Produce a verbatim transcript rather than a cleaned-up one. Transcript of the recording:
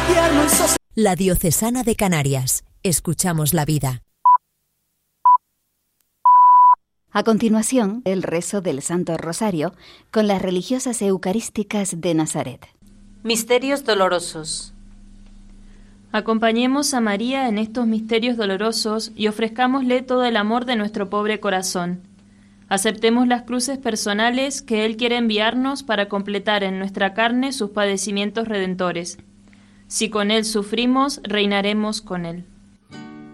tierno y sosegado. La Diocesana de Canarias. Escuchamos la vida. A continuación, el rezo del Santo Rosario con las religiosas eucarísticas de Nazaret. Misterios dolorosos. Acompañemos a María en estos misterios dolorosos y ofrezcámosle todo el amor de nuestro pobre corazón. Aceptemos las cruces personales que Él quiere enviarnos para completar en nuestra carne sus padecimientos redentores. Si con Él sufrimos, reinaremos con Él.